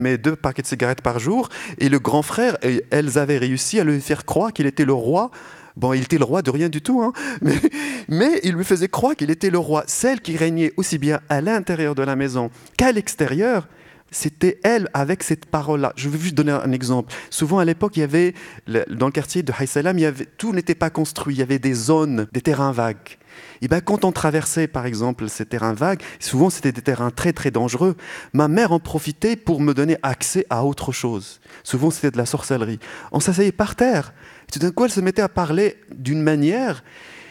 mais 2 paquets de cigarettes par jour. Et le grand frère, elles avaient réussi à lui faire croire qu'il était le roi. Bon, il était le roi de rien du tout, hein. Mais il lui faisait croire qu'il était le roi. Celle qui régnait aussi bien à l'intérieur de la maison qu'à l'extérieur, c'était elle avec cette parole-là. Je vais juste donner un exemple. Souvent à l'époque, il y avait, dans le quartier de Haï Salam, tout n'était pas construit. Il y avait des zones, des terrains vagues. Et bien, quand on traversait, par exemple, ces terrains vagues, souvent c'était des terrains très très dangereux. Ma mère en profitait pour me donner accès à autre chose. Souvent c'était de la sorcellerie. On s'asseyait par terre. Et tout d'un coup, elle se mettait à parler d'une manière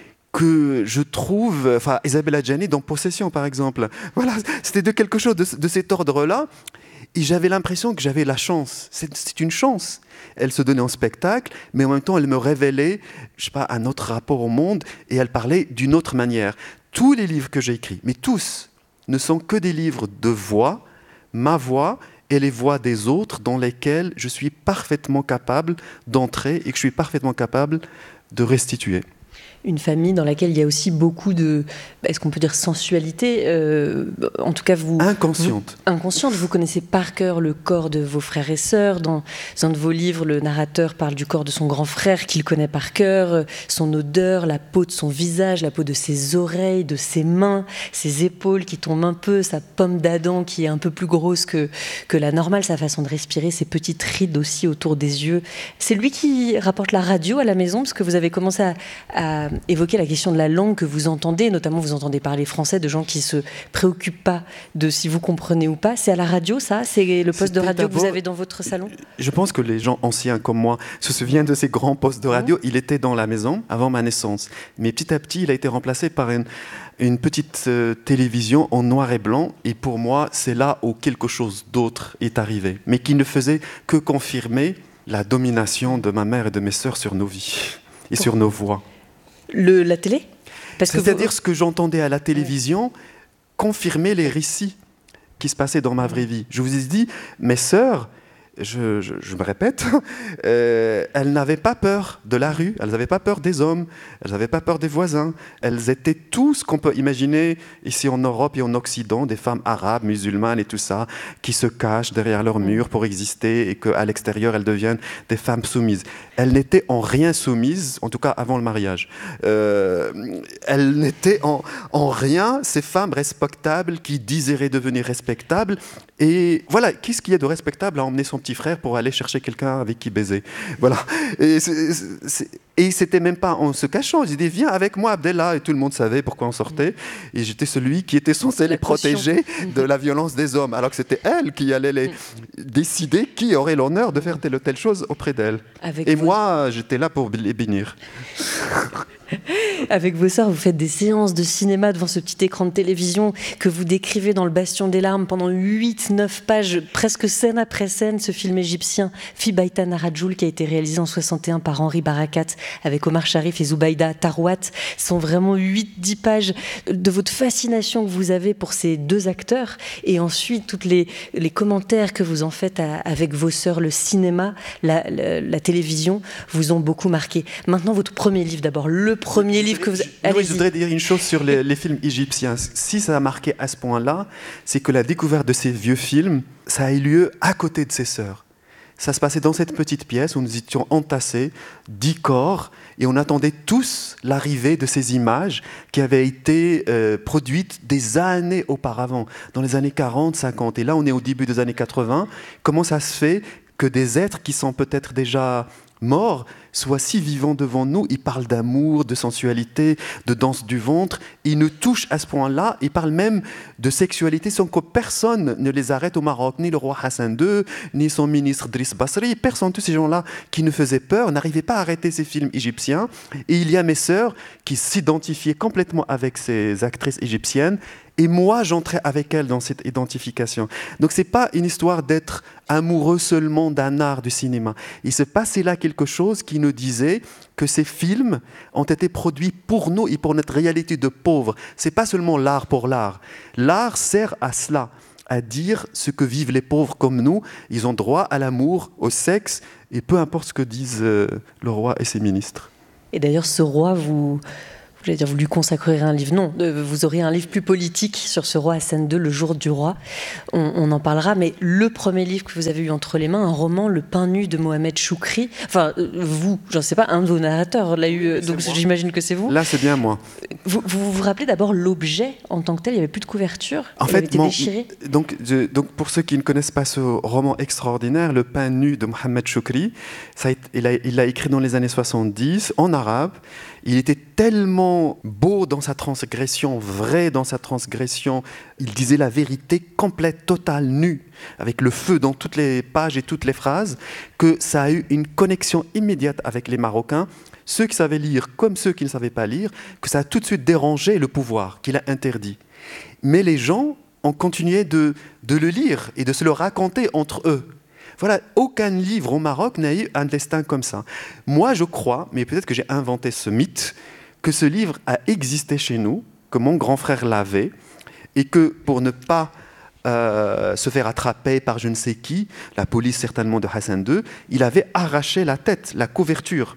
que je trouve, enfin, Isabelle Adjani dans Possession, par exemple. Voilà, c'était de quelque chose de cet ordre-là. Et j'avais l'impression que j'avais la chance. C'est une chance. Elle se donnait en spectacle, mais en même temps, elle me révélait, je sais pas, un autre rapport au monde, et elle parlait d'une autre manière. Tous les livres que j'ai écrits, mais tous, ne sont que des livres de voix, ma voix et les voix des autres, dans lesquels je suis parfaitement capable d'entrer et que je suis parfaitement capable de restituer. Une famille dans laquelle il y a aussi beaucoup de, est-ce qu'on peut dire sensualité, en tout cas inconsciente. Inconsciente. Vous connaissez par cœur le corps de vos frères et sœurs. Dans un de vos livres, le narrateur parle du corps de son grand frère qu'il connaît par cœur, son odeur, la peau de son visage, la peau de ses oreilles, de ses mains, ses épaules qui tombent un peu, sa pomme d'Adam qui est un peu plus grosse que la normale, sa façon de respirer, ses petites rides aussi autour des yeux. C'est lui qui rapporte la radio à la maison, parce que vous avez commencé à évoquer la question de la langue que vous entendez, notamment vous entendez parler français de gens qui ne se préoccupent pas de si vous comprenez ou pas. C'est à la radio, ça? C'est le poste de radio que vous avez dans votre salon? Je pense que les gens anciens comme moi se souviennent de ces grands postes de radio. Il était dans la maison avant ma naissance. Mais petit à petit, il a été remplacé par une petite télévision en noir et blanc. Et pour moi, c'est là où quelque chose d'autre est arrivé. Mais qui ne faisait que confirmer la domination de ma mère et de mes sœurs sur nos vies et sur nos voix. La télé? C'est-à-dire ce que j'entendais à la télévision confirmait les récits qui se passaient dans ma vraie vie. Je vous ai dit, mes sœurs, je me répète, elles n'avaient pas peur de la rue, elles n'avaient pas peur des hommes, elles n'avaient pas peur des voisins. Elles étaient tout ce qu'on peut imaginer ici en Europe et en Occident, des femmes arabes, musulmanes et tout ça, qui se cachent derrière leurs murs pour exister et qu'à l'extérieur, elles deviennent des femmes soumises. Elles n'étaient en rien soumises, en tout cas avant le mariage. Elles n'étaient en rien ces femmes respectables qui désiraient devenir respectables. Et voilà, qu'est-ce qu'il y a de respectable à emmener son petit frère pour aller chercher quelqu'un avec qui baiser? Voilà. Et c'était même pas en se cachant. J'ai dit, viens avec moi, Abdellah. Et tout le monde savait pourquoi on sortait. Et j'étais celui qui était censé les protéger de la violence des hommes. Alors que c'était elle qui allait décider qui aurait l'honneur de faire telle ou telle chose auprès d'elle. Et moi, j'étais là pour les bénir. Avec vos sœurs, vous faites des séances de cinéma devant ce petit écran de télévision que vous décrivez dans Le Bastion des larmes pendant 8-9 pages, presque scène après scène, ce film égyptien Fi Baytan Arajoul qui a été réalisé en 61 par Henri Barakat avec Omar Sharif et Zoubaïda Tarouat. Ce sont vraiment 8-10 pages de votre fascination que vous avez pour ces deux acteurs et ensuite tous les commentaires que vous en faites avec vos sœurs. Le cinéma, la télévision vous ont beaucoup marqué. Maintenant, votre premier livre d'abord, le premier livre que vous... Oui, je voudrais dire une chose sur les films égyptiens. Si ça a marqué à ce point-là, c'est que la découverte de ces vieux films, ça a eu lieu à côté de ses sœurs. Ça se passait dans cette petite pièce où nous étions entassés, 10 corps, et on attendait tous l'arrivée de ces images qui avaient été produites des années auparavant, dans les années 40, 50. Et là, on est au début des années 80. Comment ça se fait que des êtres qui sont peut-être déjà morts soient si vivants devant nous? Ils parlent d'amour, de sensualité, de danse du ventre. Ils nous touchent à ce point-là. Ils parlent même de sexualité sans que personne ne les arrête au Maroc. Ni le roi Hassan II, ni son ministre Driss Basri. Personne, tous ces gens-là qui nous faisaient peur, n'arrivaient pas à arrêter ces films égyptiens. Et il y a mes sœurs qui s'identifiaient complètement avec ces actrices égyptiennes. Et moi, j'entrais avec elles dans cette identification. Donc, ce n'est pas une histoire d'être amoureux seulement d'un art du cinéma. Il se passait là quelque chose qui nous disait que ces films ont été produits pour nous et pour notre réalité de pauvres. Ce n'est pas seulement l'art pour l'art. L'art sert à cela, à dire ce que vivent les pauvres comme nous. Ils ont droit à l'amour, au sexe, et peu importe ce que disent le roi et ses ministres. Et d'ailleurs, ce roi, vous J'allais dire, vous lui consacrerez un livre. Non, vous aurez un livre plus politique sur ce roi Hassan II, Le jour du roi. On en parlera, mais le premier livre que vous avez eu entre les mains, un roman, Le pain nu de Mohamed Choukri. Enfin, vous, j'en sais pas, un de vos narrateurs l'a eu, donc j'imagine que c'est vous. Là, c'est bien moi. Vous rappelez d'abord l'objet en tant que tel, il n'y avait plus de couverture, en il fait, avait été déchiré. Donc, pour ceux qui ne connaissent pas ce roman extraordinaire, Le pain nu de Mohamed Choukri, il l'a écrit dans les années 70 en arabe. Il était tellement beau dans sa transgression, vrai dans sa transgression. Il disait la vérité complète, totale, nue, avec le feu dans toutes les pages et toutes les phrases, que ça a eu une connexion immédiate avec les Marocains, ceux qui savaient lire comme ceux qui ne savaient pas lire, que ça a tout de suite dérangé le pouvoir, qu'il a interdit. Mais les gens ont continué de le lire et de se le raconter entre eux. Voilà, aucun livre au Maroc n'a eu un destin comme ça. Moi, je crois, mais peut-être que j'ai inventé ce mythe, que ce livre a existé chez nous, que mon grand frère l'avait, et que pour ne pas se faire attraper par je ne sais qui, la police certainement de Hassan II, il avait arraché la tête, la couverture.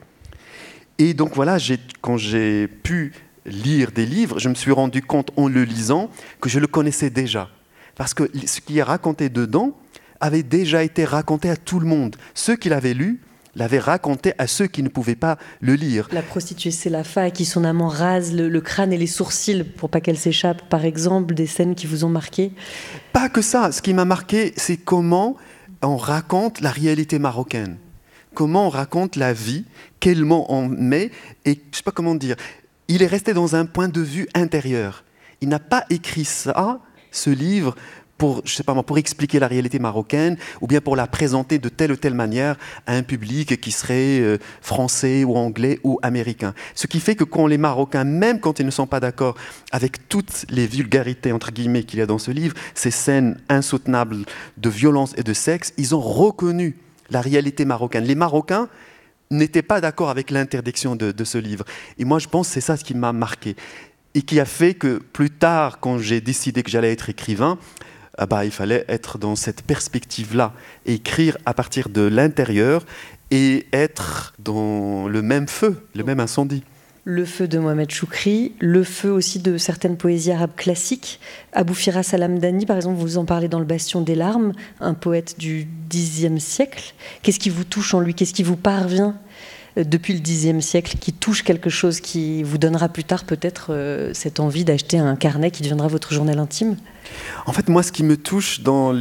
Et donc voilà, quand j'ai pu lire des livres, je me suis rendu compte en le lisant que je le connaissais déjà. Parce que ce qui est raconté dedans avait déjà été raconté à tout le monde. Ceux qui l'avaient lu l'avaient raconté à ceux qui ne pouvaient pas le lire. La prostituée Selafa à qui son amant rase le crâne et les sourcils pour pas qu'elle s'échappe, par exemple, des scènes qui vous ont marqué. Pas que ça. Ce qui m'a marqué, c'est comment on raconte la réalité marocaine. Comment on raconte la vie, quel mot on met, et je ne sais pas comment dire. Il est resté dans un point de vue intérieur. Il n'a pas écrit ça, ce livre, pour expliquer la réalité marocaine ou bien pour la présenter de telle ou telle manière à un public qui serait français ou anglais ou américain. Ce qui fait que quand les Marocains, même quand ils ne sont pas d'accord avec toutes les vulgarités entre guillemets qu'il y a dans ce livre, ces scènes insoutenables de violence et de sexe, ils ont reconnu la réalité marocaine. Les Marocains n'étaient pas d'accord avec l'interdiction de ce livre. Et moi, je pense que c'est ça ce qui m'a marqué et qui a fait que plus tard, quand j'ai décidé que j'allais être écrivain, il fallait être dans cette perspective-là, écrire à partir de l'intérieur et être dans le même feu, le même incendie. Le feu de Mohamed Choukri, le feu aussi de certaines poésies arabes classiques. Abou Firas al-Hamdani, par exemple, vous en parlez dans Le Bastion des larmes, un poète du Xe siècle. Qu'est-ce qui vous touche en lui? Qu'est-ce qui vous parvient depuis le Xe siècle, qui touche quelque chose qui vous donnera plus tard peut-être cette envie d'acheter un carnet qui deviendra votre journal intime? En fait, moi, ce qui me touche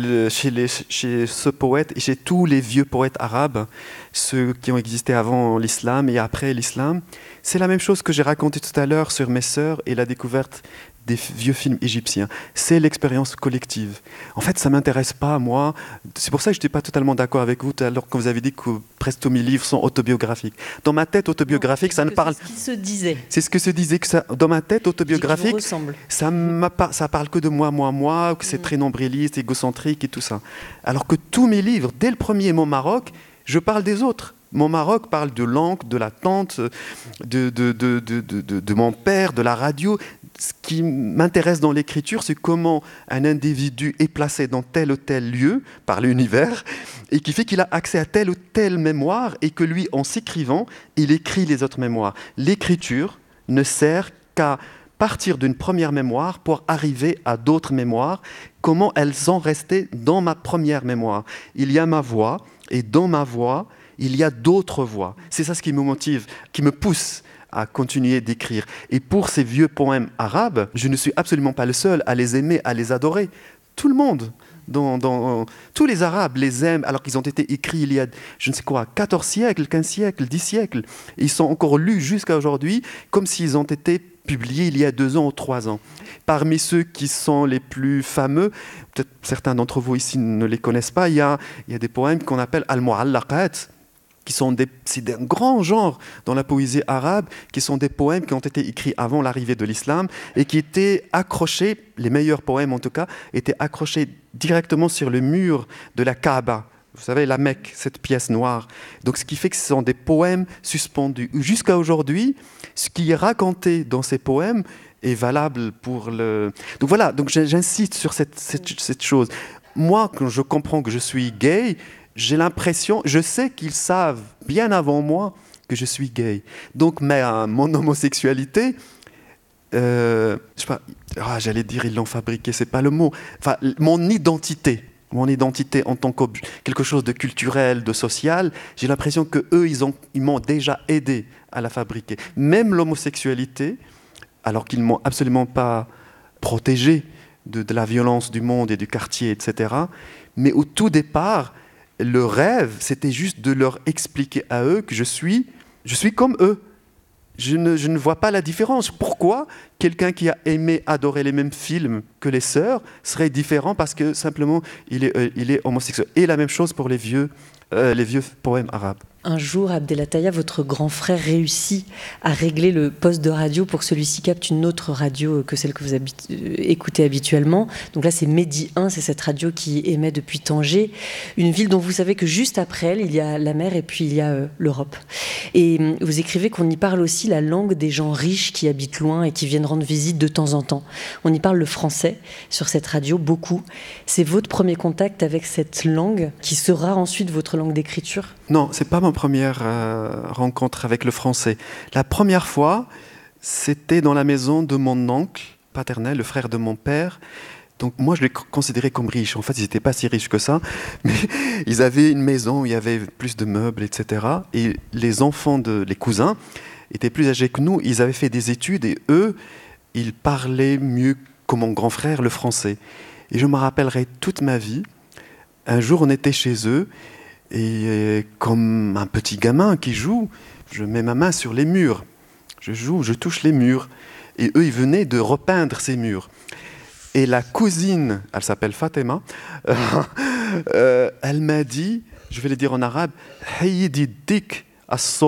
chez ce poète et chez tous les vieux poètes arabes, ceux qui ont existé avant l'islam et après l'islam, c'est la même chose que j'ai raconté tout à l'heure sur mes sœurs et la découverte des vieux films égyptiens. C'est l'expérience collective. En fait, ça ne m'intéresse pas, moi. C'est pour ça que je n'étais pas totalement d'accord avec vous, alors quand vous avez dit que presque tous mes livres sont autobiographiques. Dans ma tête autobiographique, ça ne parle... C'est ce qui se disait. C'est ce que se disait. Dans ma tête autobiographique, ça parle que de moi, que c'est très nombriliste, égocentrique et tout ça. Alors que tous mes livres, dès le premier mot Maroc, je parle des autres. Mon Maroc parle de l'oncle, de la tante, de mon père, de la radio. Ce qui m'intéresse dans l'écriture, c'est comment un individu est placé dans tel ou tel lieu par l'univers et qui fait qu'il a accès à telle ou telle mémoire et que lui, en s'écrivant, il écrit les autres mémoires. L'écriture ne sert qu'à partir d'une première mémoire pour arriver à d'autres mémoires, comment elles sont restées dans ma première mémoire. Il y a ma voix et dans ma voix, il y a d'autres voix. C'est ça ce qui me motive, qui me pousse à continuer d'écrire. Et pour ces vieux poèmes arabes, je ne suis absolument pas le seul à les aimer, à les adorer. Tout le monde, tous les Arabes les aiment, alors qu'ils ont été écrits il y a, je ne sais quoi, 14 siècles, 15 siècles, 10 siècles. Ils sont encore lus jusqu'à aujourd'hui, comme s'ils ont été publiés il y a 2 ans ou 3 ans. Parmi ceux qui sont les plus fameux, peut-être certains d'entre vous ici ne les connaissent pas, il y a des poèmes qu'on appelle al-mu'allaqat, c'est un grand genre dans la poésie arabe, qui sont des poèmes qui ont été écrits avant l'arrivée de l'islam et qui étaient accrochés, les meilleurs poèmes en tout cas, étaient accrochés directement sur le mur de la Kaaba. Vous savez, la Mecque, cette pièce noire. Donc, ce qui fait que ce sont des poèmes suspendus. Jusqu'à aujourd'hui, ce qui est raconté dans ces poèmes est valable pour le... Donc voilà, donc j'insiste sur cette chose. Moi, quand je comprends que je suis gay, j'ai l'impression, je sais qu'ils savent bien avant moi que je suis gay. Donc mon homosexualité, je sais pas, j'allais dire ils l'ont fabriqué, c'est pas le mot. Enfin, mon identité en tant que quelque chose de culturel, de social, j'ai l'impression que eux, ils m'ont déjà aidé à la fabriquer. Même l'homosexualité, alors qu'ils m'ont absolument pas protégé de la violence du monde et du quartier, etc. Mais au tout départ, le rêve, c'était juste de leur expliquer à eux que je suis comme eux. Je ne vois pas la différence. Pourquoi quelqu'un qui a aimé, adoré les mêmes films que les sœurs serait différent parce que simplement il est homosexuel. Et la même chose pour les vieux poèmes arabes. Un jour, Abdelataya, votre grand frère réussit à régler le poste de radio pour que celui-ci capte une autre radio que celle que vous écoutez habituellement. Donc là, c'est Mehdi 1, c'est cette radio qui émet depuis Tanger, une ville dont vous savez que juste après elle, il y a la mer et puis il y a l'Europe. Et vous écrivez qu'on y parle aussi la langue des gens riches qui habitent loin et qui viennent rendre visite de temps en temps. On y parle le français sur cette radio, beaucoup. C'est votre premier contact avec cette langue qui sera ensuite votre langue d'écriture ? Non, c'est pas ma première rencontre avec le français. La première fois, c'était dans la maison de mon oncle paternel, le frère de mon père. Donc moi, je les considérais comme riches. En fait, ils n'étaient pas si riches que ça, mais ils avaient une maison où il y avait plus de meubles, etc. Et les enfants, les cousins, étaient plus âgés que nous. Ils avaient fait des études et eux, ils parlaient mieux que mon grand frère le français. Et je me rappellerai toute ma vie. Un jour, on était chez eux. Et comme un petit gamin qui joue, je mets ma main sur les murs. Je joue, je touche les murs. Et eux, ils venaient de repeindre ces murs. Et la cousine, elle s'appelle Fatima, elle m'a dit, je vais le dire en arabe, « Hayidi dik as-sauvage »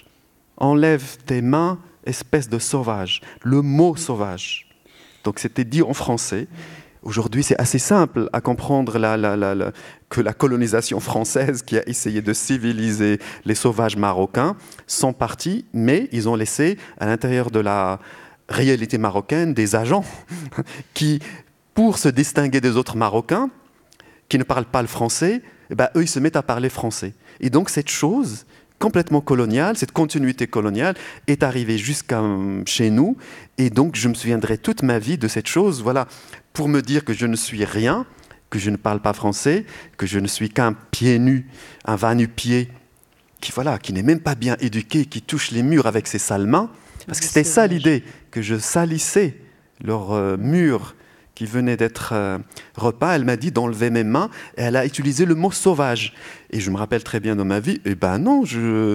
enlève tes mains, espèce de sauvage. Le mot sauvage. Donc c'était dit en français. Aujourd'hui, c'est assez simple à comprendre que la colonisation française qui a essayé de civiliser les sauvages marocains sont partis, mais ils ont laissé à l'intérieur de la réalité marocaine des agents qui, pour se distinguer des autres Marocains qui ne parlent pas le français, eux, ils se mettent à parler français. Et donc cette chose complètement coloniale, cette continuité coloniale est arrivée jusqu'à chez nous. Et donc, je me souviendrai toute ma vie de cette chose, voilà, pour me dire que je ne suis rien, que je ne parle pas français, que je ne suis qu'un pied nu, un va-nu-pied, qui n'est même pas bien éduqué, qui touche les murs avec ses sales mains. Parce que c'était ça l'idée, que je salissais leurs murs qui venaient d'être repas. Elle m'a dit d'enlever mes mains et elle a utilisé le mot sauvage. Et je me rappelle très bien dans ma vie, non,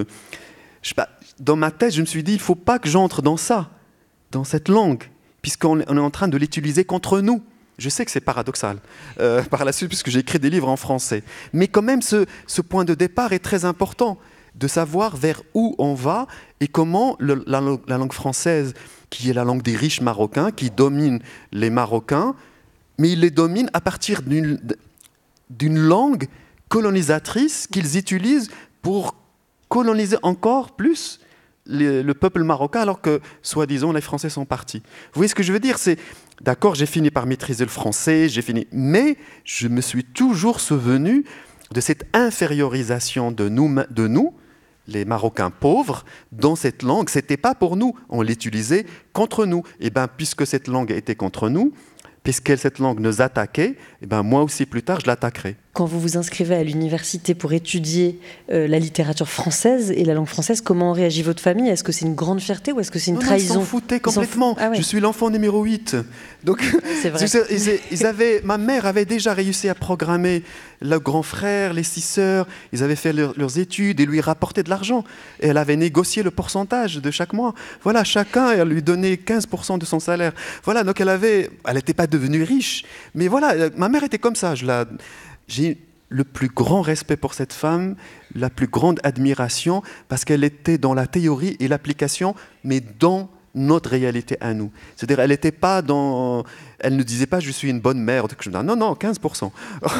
dans ma tête, je me suis dit, il ne faut pas que j'entre dans ça, dans cette langue, puisqu'on est en train de l'utiliser contre nous. Je sais que c'est paradoxal par la suite, puisque j'ai écrit des livres en français. Mais quand même, ce point de départ est très important, de savoir vers où on va et comment la langue française, qui est la langue des riches marocains, qui domine les Marocains, mais ils les dominent à partir d'une langue colonisatrice qu'ils utilisent pour coloniser encore plus le peuple marocain, alors que, soi-disant, les Français sont partis. Vous voyez ce que je veux dire ? D'accord, j'ai fini par maîtriser le français, mais je me suis toujours souvenu de cette infériorisation de nous, les Marocains pauvres, dans cette langue. Ce n'était pas pour nous, on l'utilisait contre nous. Et bien, puisque cette langue était contre nous, puisque cette langue nous attaquait, moi aussi, plus tard, je l'attaquerai. Quand vous vous inscrivez à l'université pour étudier la littérature française et la langue française, comment réagit votre famille ? Est-ce que c'est une grande fierté ou est-ce que c'est une trahison ? Ils s'en foutaient complètement. Ah ouais. Je suis l'enfant numéro 8. Donc, c'est vrai. Ma mère avait déjà réussi à programmer le grand frère, les 6 sœurs. Ils avaient fait leurs études et lui rapportaient de l'argent. Et elle avait négocié le pourcentage de chaque mois. Voilà, chacun, elle lui donnait 15% de son salaire. Voilà, donc elle n'était pas devenue riche. Mais voilà, ma mère était comme ça. J'ai le plus grand respect pour cette femme, la plus grande admiration, parce qu'elle était dans la théorie et l'application, mais dans notre réalité à nous. C'est-à-dire, elle n'était pas dans... Elle ne disait pas « je suis une bonne mère ». Non, 15%.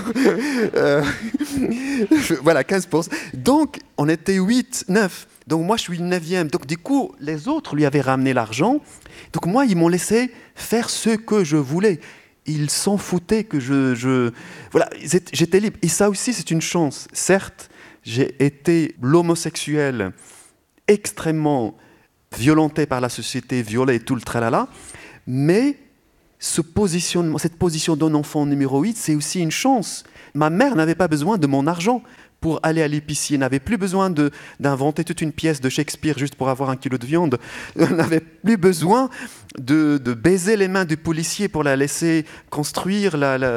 Voilà, 15%. Donc, on était 8, 9. Donc, moi, je suis 9e. Donc, du coup, les autres lui avaient ramené l'argent. Donc, moi, ils m'ont laissé faire ce que je voulais. Ils s'en foutaient que voilà, j'étais libre. Et ça aussi, c'est une chance. Certes, j'ai été l'homosexuel extrêmement violenté par la société, violé, tout le tralala. Mais cette position d'un enfant numéro 8, c'est aussi une chance. Ma mère n'avait pas besoin de mon argent pour aller à l'épicier, n'avait plus besoin d'inventer toute une pièce de Shakespeare juste pour avoir 1 kilo de viande. Elle n'avait plus besoin de baiser les mains du policier pour la laisser construire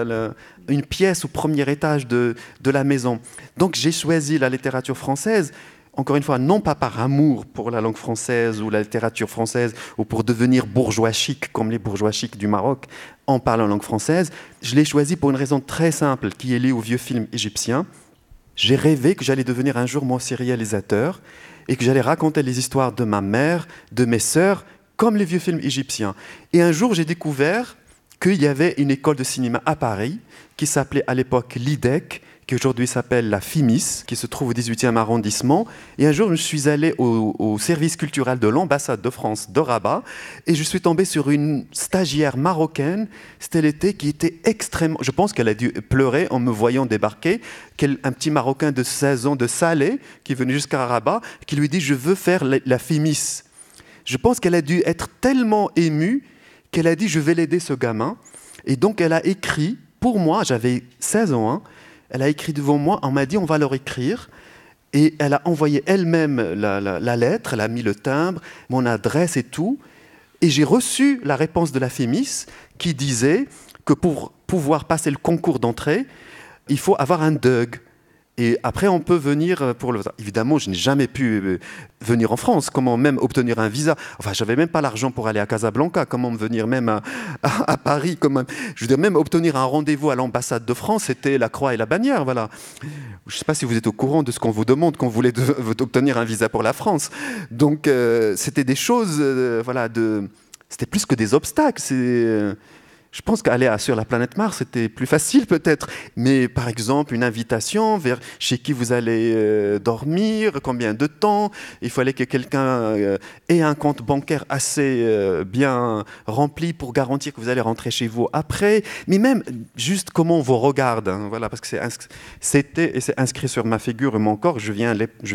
une pièce au premier étage de la maison. Donc j'ai choisi la littérature française, encore une fois, non pas par amour pour la langue française ou la littérature française, ou pour devenir bourgeois chic comme les bourgeois chics du Maroc en parlant langue française. Je l'ai choisi pour une raison très simple qui est liée au vieux film égyptien. J'ai rêvé que j'allais devenir un jour moi aussi réalisateur et que j'allais raconter les histoires de ma mère, de mes sœurs, comme les vieux films égyptiens. Et un jour, j'ai découvert qu'il y avait une école de cinéma à Paris qui s'appelait à l'époque l'IDEC, qui aujourd'hui s'appelle la FIMIS, qui se trouve au 18e arrondissement. Et un jour, je suis allé au service culturel de l'ambassade de France de Rabat et je suis tombé sur une stagiaire marocaine, c'était l'été, qui était extrêmement... Je pense qu'elle a dû pleurer en me voyant débarquer, un petit Marocain de 16 ans de Salé, qui venait jusqu'à Rabat, qui lui dit « Je veux faire la FIMIS ». Je pense qu'elle a dû être tellement émue qu'elle a dit « Je vais l'aider, ce gamin ». Et donc, elle a écrit, pour moi, j'avais 16 ans, hein, elle a écrit devant moi, on m'a dit on va leur écrire. Et elle a envoyé elle-même la lettre, elle a mis le timbre, mon adresse et tout. Et j'ai reçu la réponse de la FEMIS qui disait que pour pouvoir passer le concours d'entrée, il faut avoir un DUG. Et après, on peut venir pour le... Évidemment, je n'ai jamais pu venir en France. Comment même obtenir un visa? Enfin, je n'avais même pas l'argent pour aller à Casablanca. Comment venir même à Paris? Je veux dire, même obtenir un rendez-vous à l'ambassade de France, c'était la croix et la bannière. Voilà. Je ne sais pas si vous êtes au courant de ce qu'on vous demande quand vous voulez obtenir un visa pour la France. Donc, c'était des choses... C'était plus que des obstacles. Je pense qu'aller sur la planète Mars, c'était plus facile peut-être. Mais par exemple, une invitation vers chez qui vous allez dormir, combien de temps, il fallait que quelqu'un ait un compte bancaire assez bien rempli pour garantir que vous allez rentrer chez vous après. Mais même juste comment on vous regarde, hein, voilà, parce que c'est inscrit sur ma figure et mon corps, je viens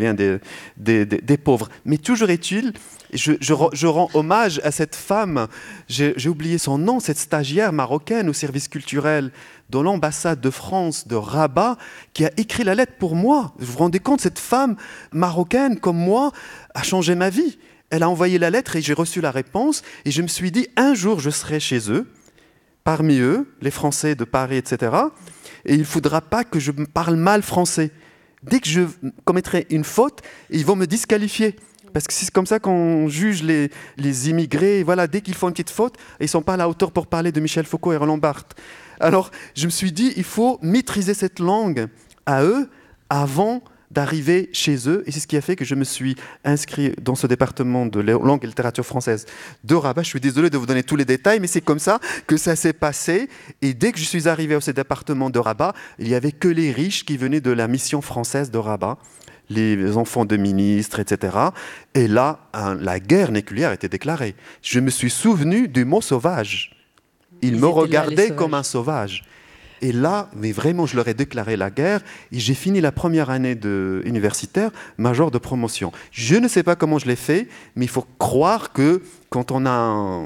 des pauvres. Mais toujours est-il, je rends hommage à cette femme, j'ai oublié son nom, cette stagiaire marocaine au service culturel de l'ambassade de France de Rabat, qui a écrit la lettre pour moi. Vous vous rendez compte, cette femme marocaine comme moi a changé ma vie. Elle a envoyé la lettre et j'ai reçu la réponse et je me suis dit, un jour je serai chez eux, parmi eux, les Français de Paris, etc. Et il ne faudra pas que je parle mal français. Dès que je commettrai une faute, ils vont me disqualifier. Parce que c'est comme ça qu'on juge les immigrés. Voilà, dès qu'ils font une petite faute, ils ne sont pas à la hauteur pour parler de Michel Foucault et Roland Barthes. Alors, je me suis dit, il faut maîtriser cette langue à eux avant d'arriver chez eux. Et c'est ce qui a fait que je me suis inscrit dans ce département de langue et littérature française de Rabat. Je suis désolé de vous donner tous les détails, mais c'est comme ça que ça s'est passé. Et dès que je suis arrivé à ce département de Rabat, il n'y avait que les riches qui venaient de la mission française de Rabat, les enfants de ministres, etc. Et là, la guerre nucléaire était déclarée. Je me suis souvenu du mot sauvage. Ils me regardaient comme un sauvage. Et là, mais vraiment, je leur ai déclaré la guerre et j'ai fini la première année universitaire, major de promotion. Je ne sais pas comment je l'ai fait, mais il faut croire que quand on a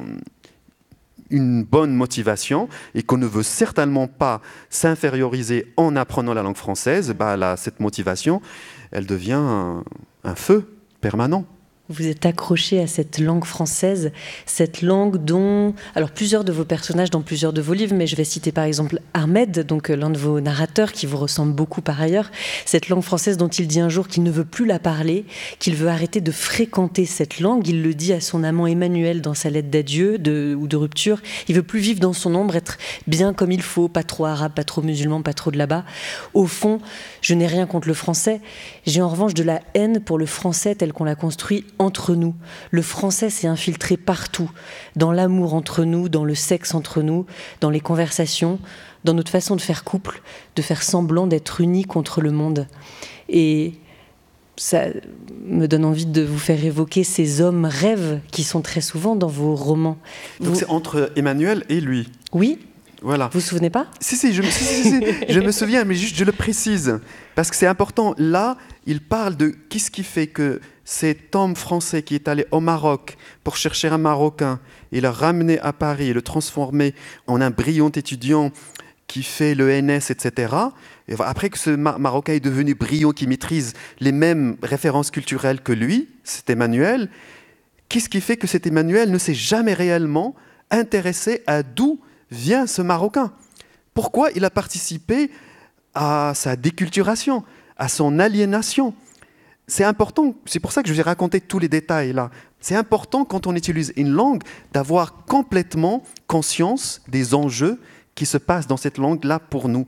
une bonne motivation et qu'on ne veut certainement pas s'inférioriser en apprenant la langue française, cette motivation, elle devient un feu permanent. Vous êtes accroché à cette langue française, cette langue dont... Alors, plusieurs de vos personnages dans plusieurs de vos livres, mais je vais citer par exemple Ahmed, donc l'un de vos narrateurs qui vous ressemble beaucoup par ailleurs, cette langue française dont il dit un jour qu'il ne veut plus la parler, qu'il veut arrêter de fréquenter cette langue. Il le dit à son amant Emmanuel dans sa lettre d'adieu ou de rupture. Il veut plus vivre dans son ombre, être bien comme il faut, pas trop arabe, pas trop musulman, pas trop de là-bas. Au fond, je n'ai rien contre le français. J'ai en revanche de la haine pour le français tel qu'on l'a construit entre nous. Le français s'est infiltré partout, dans l'amour entre nous, dans le sexe entre nous, dans les conversations, dans notre façon de faire couple, de faire semblant d'être unis contre le monde. Et ça me donne envie de vous faire évoquer ces hommes rêves qui sont très souvent dans vos romans. Donc c'est entre Emmanuel et lui? Oui. Voilà. Vous vous souvenez pas? Si, je me souviens, mais juste je le précise, parce que c'est important. Là, il parle de qu'est-ce qui fait que cet homme français qui est allé au Maroc pour chercher un Marocain et le ramener à Paris et le transformer en un brillant étudiant qui fait le NS, etc. Et après que ce Marocain est devenu brillant, qui maîtrise les mêmes références culturelles que lui, c'est Emmanuel, qu'est-ce qui fait que cet Emmanuel ne s'est jamais réellement intéressé à d'où vient ce Marocain? Pourquoi il a participé à sa déculturation, à son aliénation? C'est important, c'est pour ça que je vous ai raconté tous les détails là. C'est important quand on utilise une langue d'avoir complètement conscience des enjeux qui se passent dans cette langue-là pour nous.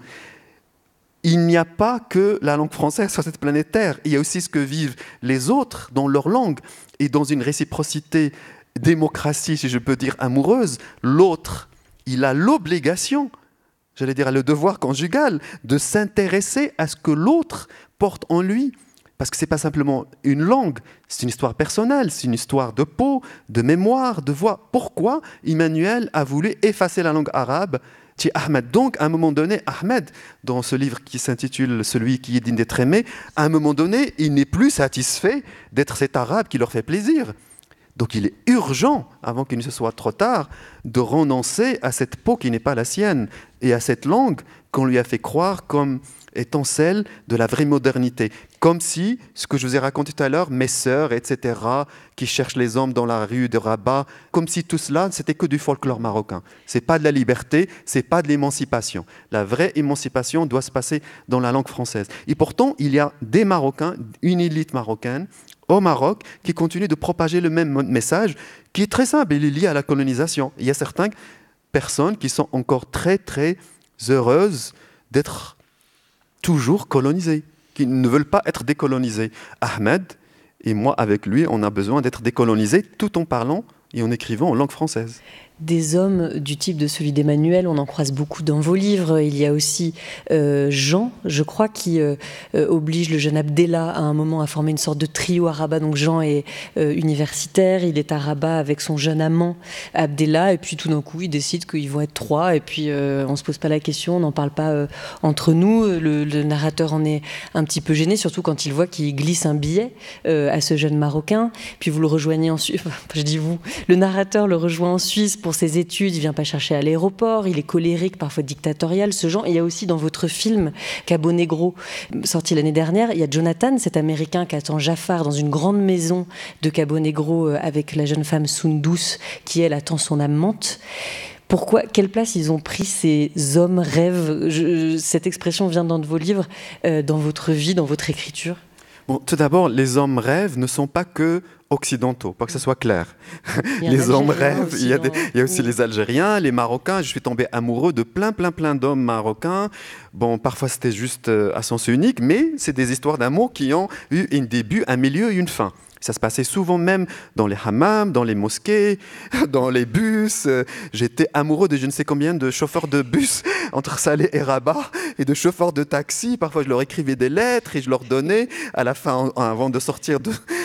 Il n'y a pas que la langue française sur cette planète Terre, il y a aussi ce que vivent les autres dans leur langue et dans une réciprocité démocratie, si je peux dire, amoureuse. L'autre, il a l'obligation, j'allais dire le devoir conjugal, de s'intéresser à ce que l'autre porte en lui. Parce que ce n'est pas simplement une langue, c'est une histoire personnelle, c'est une histoire de peau, de mémoire, de voix. Pourquoi Emmanuel a voulu effacer la langue arabe chez Ahmed? Donc, à un moment donné, Ahmed, dans ce livre qui s'intitule « Celui qui est digne d'être aimé », à un moment donné, il n'est plus satisfait d'être cet arabe qui leur fait plaisir. Donc il est urgent, avant qu'il ne se soit trop tard, de renoncer à cette peau qui n'est pas la sienne et à cette langue qu'on lui a fait croire comme étant celle de la vraie modernité. Comme si, ce que je vous ai raconté tout à l'heure, mes sœurs, etc., qui cherchent les hommes dans la rue de Rabat, comme si tout cela, c'était que du folklore marocain. Ce n'est pas de la liberté, ce n'est pas de l'émancipation. La vraie émancipation doit se passer dans la langue française. Et pourtant, il y a des Marocains, une élite marocaine, au Maroc, qui continue de propager le même message, qui est très simple, il est lié à la colonisation. Il y a certaines personnes qui sont encore très, très heureuses d'être toujours colonisées, qui ne veulent pas être décolonisées. Ahmed et moi, avec lui, on a besoin d'être décolonisés tout en parlant et en écrivant en langue française. Des hommes du type de celui d'Emmanuel, on en croise beaucoup dans vos livres. Il y a aussi Jean, je crois, qui oblige le jeune Abdellah à un moment à former une sorte de trio à Rabat. Donc Jean est universitaire, il est à Rabat avec son jeune amant Abdellah, et puis tout d'un coup, ils décident qu'ils vont être trois, et puis on ne se pose pas la question, on n'en parle pas entre nous. Le narrateur en est un petit peu gêné, surtout quand il voit qu'il glisse un billet à ce jeune Marocain. Puis vous le rejoignez en Suisse, enfin, je dis vous, le narrateur le rejoint en Suisse pour ses études, il vient pas chercher à l'aéroport, il est colérique, parfois dictatorial, ce genre. Et il y a aussi dans votre film Cabo Negro, sorti l'année dernière, il y a Jonathan, cet Américain qui attend Jafar dans une grande maison de Cabo Negro avec la jeune femme Sundus qui, elle, attend son amante. Pourquoi, quelle place ils ont pris ces hommes rêves? Cette expression vient dans de vos livres, dans votre vie, dans votre écriture. Bon, tout d'abord, les hommes rêves ne sont pas que occidentaux, pas que ce soit clair. Les hommes rêvent, il y a aussi les Algériens, les Marocains. Je suis tombé amoureux de plein d'hommes marocains. Bon, parfois c'était juste à sens unique, mais c'est des histoires d'amour qui ont eu un début, un milieu et une fin. Ça se passait souvent même dans les hammams, dans les mosquées, dans les bus. J'étais amoureux de je ne sais combien de chauffeurs de bus entre Salé et Rabat et de chauffeurs de taxi. Parfois, je leur écrivais des lettres et je leur donnais à la fin, avant de sortir,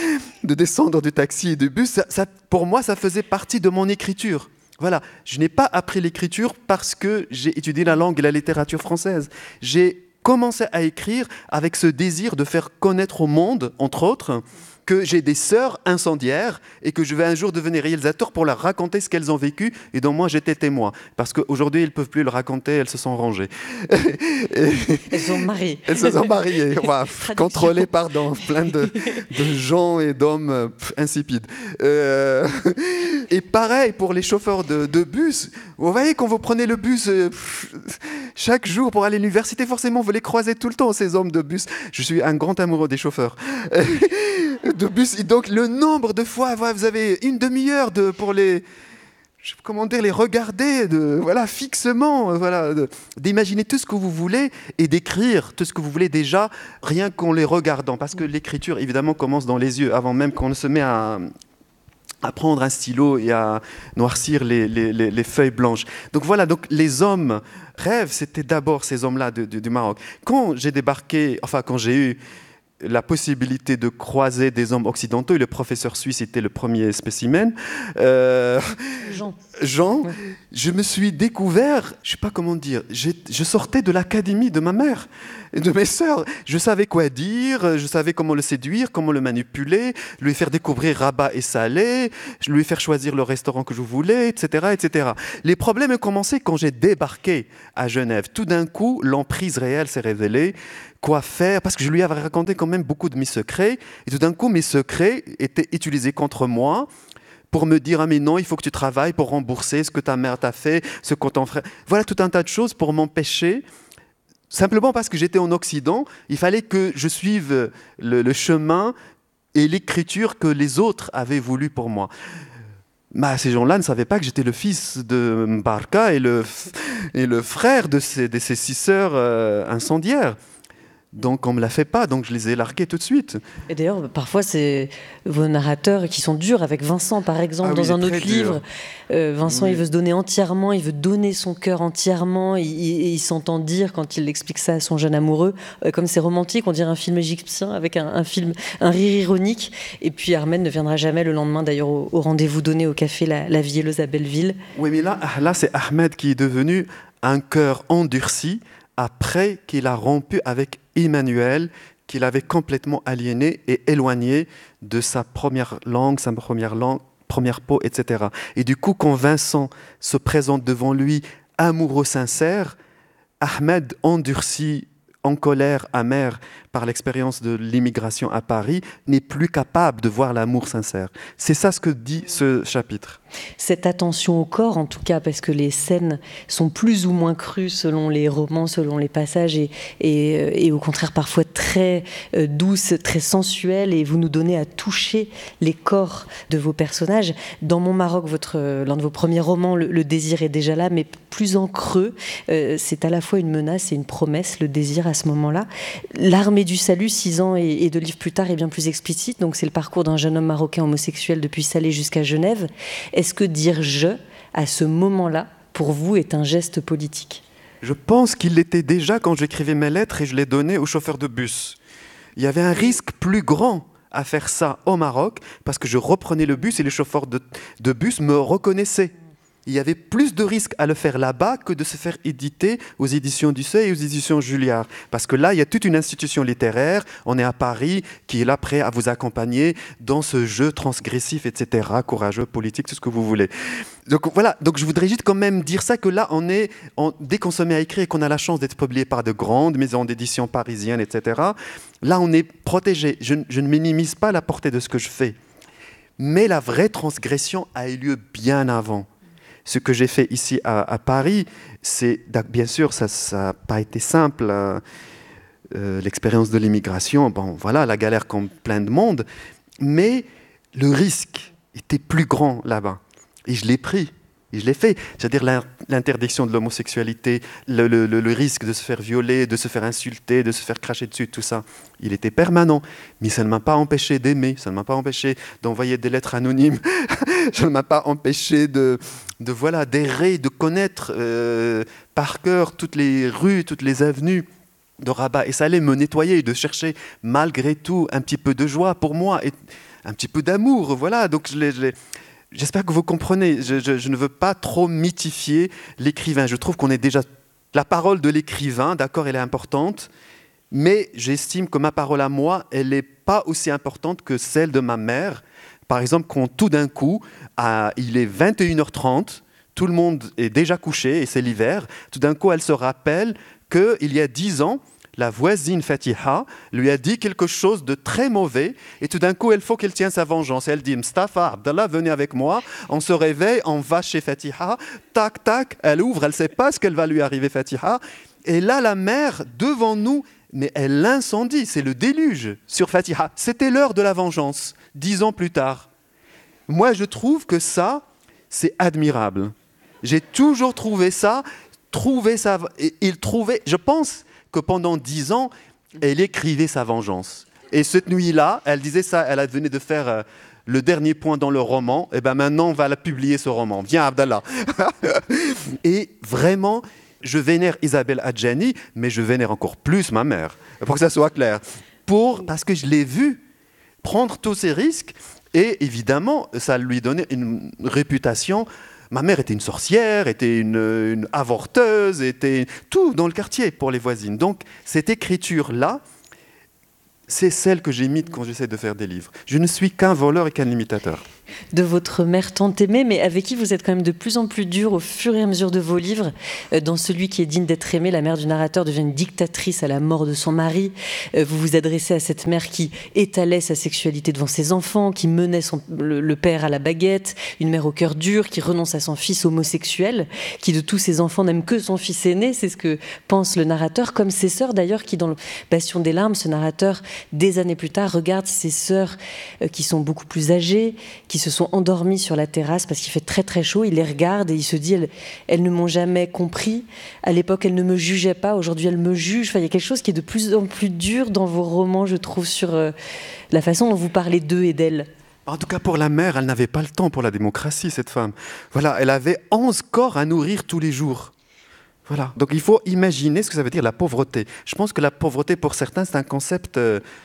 de descendre du taxi et du bus. Pour moi, ça faisait partie de mon écriture. Voilà, je n'ai pas appris l'écriture parce que j'ai étudié la langue et la littérature française. J'ai commencé à écrire avec ce désir de faire connaître au monde, entre autres, que j'ai des sœurs incendiaires et que je vais un jour devenir réalisateur pour leur raconter ce qu'elles ont vécu et dont moi j'étais témoin. Parce qu'aujourd'hui, elles ne peuvent plus le raconter, elles se sont rangées. Elles sont mariées. Elles se sont mariées, contrôlées par plein de gens et d'hommes insipides. Et pareil pour les chauffeurs de bus. Vous voyez, quand vous prenez le bus chaque jour pour aller à l'université, forcément, vous les croisez tout le temps, ces hommes de bus. Je suis un grand amoureux des chauffeurs de bus. Et donc, le nombre de fois, vous avez une demi-heure pour les regarder fixement, d'imaginer tout ce que vous voulez et d'écrire tout ce que vous voulez déjà, rien qu'en les regardant. Parce que l'écriture, évidemment, commence dans les yeux, avant même qu'on ne se met à prendre un stylo et à noircir les feuilles blanches. Donc voilà, les hommes rêves, c'était d'abord ces hommes-là du Maroc. Quand j'ai débarqué, quand j'ai eu la possibilité de croiser des hommes occidentaux, et le professeur suisse était le premier spécimen. Jean, ouais. Je me suis découvert, je ne sais pas comment dire, je sortais de l'académie de ma mère et de mes sœurs. Je savais quoi dire, je savais comment le séduire, comment le manipuler, lui faire découvrir Rabat et Salé, lui faire choisir le restaurant que je voulais, etc., etc. Les problèmes ont commencé quand j'ai débarqué à Genève. Tout d'un coup, l'emprise réelle s'est révélée. Quoi faire, parce que je lui avais raconté quand même beaucoup de mes secrets, et tout d'un coup, mes secrets étaient utilisés contre moi pour me dire « Ah mais non, il faut que tu travailles pour rembourser ce que ta mère t'a fait, ce que ton frère... » Voilà tout un tas de choses pour m'empêcher, simplement parce que j'étais en Occident, il fallait que je suive le chemin et l'écriture que les autres avaient voulu pour moi. Ces gens-là ne savaient pas que j'étais le fils de Mbarka et le frère de ces 6 sœurs incendiaires. Donc on ne me l'a fait pas, donc je les ai largués tout de suite. Et d'ailleurs, parfois, c'est vos narrateurs qui sont durs, avec Vincent par exemple, dans un autre livre. Vincent, oui. Il veut se donner entièrement, il veut donner son cœur entièrement, et il s'entend dire, quand il explique ça à son jeune amoureux, comme c'est romantique, on dirait un film égyptien, avec un rire ironique. Et puis Armen ne viendra jamais le lendemain, d'ailleurs, au rendez-vous donné au café La Vielleuse à Belleville. Oui, mais là c'est Ahmed qui est devenu un cœur endurci, après qu'il a rompu avec Emmanuel, qu'il avait complètement aliéné et éloigné de sa première langue, première peau, etc. Et du coup, quand Vincent se présente devant lui, amoureux sincère, Ahmed, endurci, en colère, amer par l'expérience de l'immigration à Paris, n'est plus capable de voir l'amour sincère. C'est ça ce que dit ce chapitre. Cette attention au corps, en tout cas, parce que les scènes sont plus ou moins crues selon les romans, selon les passages, et au contraire parfois très douces, très sensuelles, et vous nous donnez à toucher les corps de vos personnages. Dans Mon Maroc, l'un de vos premiers romans, le désir est déjà là, mais plus en creux. C'est à la fois une menace et une promesse, le désir à ce moment-là. L'Armée du Salut, 6 ans et 2 livres plus tard, est bien plus explicite. Donc c'est le parcours d'un jeune homme marocain homosexuel depuis Salé jusqu'à Genève. Est-ce que dire « je » à ce moment-là, pour vous, est un geste politique ? Je pense qu'il l'était déjà quand j'écrivais mes lettres et je les donnais aux chauffeurs de bus. Il y avait un risque plus grand à faire ça au Maroc parce que je reprenais le bus et les chauffeurs de bus me reconnaissaient. Il y avait plus de risques à le faire là-bas que de se faire éditer aux éditions du Seuil et aux éditions Julliard. Parce que là, il y a toute une institution littéraire, on est à Paris, qui est là prêt à vous accompagner dans ce jeu transgressif, etc., courageux, politique, tout ce que vous voulez. Donc voilà, donc je voudrais juste quand même dire ça, que là, dès qu'on se met à écrire et qu'on a la chance d'être publié par de grandes maisons d'édition parisiennes, etc., là, on est protégé. Je ne minimise pas la portée de ce que je fais. Mais la vraie transgression a eu lieu bien avant. Ce que j'ai fait ici à Paris, c'est, bien sûr, ça n'a pas été simple. L'expérience de l'immigration, bon, voilà, la galère comme plein de monde, mais le risque était plus grand là-bas. Et je l'ai pris, et je l'ai fait. C'est-à-dire l'interdiction de l'homosexualité, le risque de se faire violer, de se faire insulter, de se faire cracher dessus, tout ça, il était permanent. Mais ça ne m'a pas empêché d'aimer, ça ne m'a pas empêché d'envoyer des lettres anonymes, ça ne m'a pas empêché d'errer, de connaître par cœur toutes les rues, toutes les avenues de Rabat et Salé, me nettoyer, de chercher malgré tout un petit peu de joie pour moi et un petit peu d'amour. Voilà, donc j'espère que vous comprenez. Je ne veux pas trop mythifier l'écrivain. Je trouve qu'on est déjà... La parole de l'écrivain, d'accord, elle est importante, mais j'estime que ma parole à moi, elle n'est pas aussi importante que celle de ma mère. Par exemple, quand tout d'un coup, il est 21h30, tout le monde est déjà couché et c'est l'hiver, tout d'un coup, elle se rappelle qu'il y a 10 ans, la voisine Fatiha lui a dit quelque chose de très mauvais et tout d'un coup, il faut qu'elle tienne sa vengeance. Elle dit « Mustafa, Abdallah, venez avec moi. » On se réveille, on va chez Fatiha. Tac, tac, elle ouvre, elle ne sait pas ce qu'elle va lui arriver, Fatiha. Et là, la mère, devant nous, mais elle l'incendie, c'est le déluge sur Fatiha. C'était l'heure de la vengeance, 10 ans plus tard. Moi, je trouve que ça, c'est admirable. J'ai toujours trouvé ça, je pense que pendant 10 ans, elle écrivait sa vengeance. Et cette nuit-là, elle disait ça, elle venait de faire le dernier point dans le roman, et bien maintenant, on va la publier ce roman. Viens, Abdallah. Et vraiment, je vénère Isabelle Adjani, mais je vénère encore plus ma mère, pour que ça soit clair. parce que je l'ai vu prendre tous ces risques. Et évidemment, ça lui donnait une réputation. Ma mère était une sorcière, était une avorteuse, était tout dans le quartier pour les voisines. Donc, cette écriture-là, c'est celle que j'imite quand j'essaie de faire des livres. Je ne suis qu'un voleur et qu'un imitateur. De votre mère tant aimée, mais avec qui vous êtes quand même de plus en plus dur au fur et à mesure de vos livres. Dans celui qui est digne d'être aimé, la mère du narrateur devient une dictatrice à la mort de son mari. Vous vous adressez à cette mère qui étalait sa sexualité devant ses enfants, qui menait le père à la baguette, une mère au cœur dur, qui renonce à son fils homosexuel, qui de tous ses enfants n'aime que son fils aîné, c'est ce que pense le narrateur, comme ses sœurs d'ailleurs, qui dans le Bastion des larmes, ce narrateur, des années plus tard, regarde ses sœurs qui sont beaucoup plus âgées, qui se sont endormis sur la terrasse parce qu'il fait très très chaud. Il les regarde et il se dit elles ne m'ont jamais compris. À l'époque, elles ne me jugeaient pas. Aujourd'hui, elles me jugent. Enfin, il y a quelque chose qui est de plus en plus dur dans vos romans, je trouve, sur la façon dont vous parlez d'eux et d'elles. En tout cas, pour la mère, elle n'avait pas le temps pour la démocratie, cette femme. Voilà, elle avait 11 corps à nourrir tous les jours. Voilà. Donc il faut imaginer ce que ça veut dire la pauvreté. Je pense que la pauvreté pour certains c'est un concept.